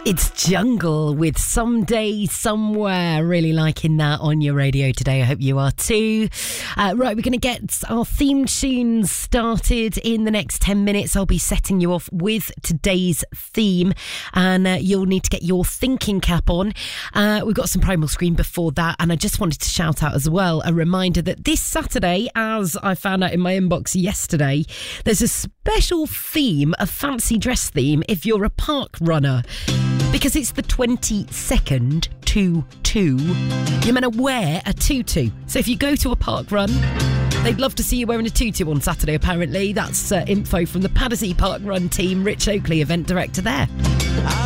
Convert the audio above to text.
It's Jungle with Someday, Somewhere. Really liking that on your radio today. I hope you are too. Right, we're going to get our theme tunes started in the next 10 minutes. I'll be setting you off with today's theme, and you'll need to get your thinking cap on. We've got some Primal Scream before that, and I just wanted to shout out as well a reminder that this Saturday, as I found out in my inbox yesterday, there's a special theme, a fancy dress theme, if you're a park runner. Because it's the 22nd to 2, you're meant to wear a tutu. So if you go to a park run, they'd love to see you wearing a tutu on Saturday, apparently. That's info from the Paddersea Park Run team. Rich Oakley, event director there.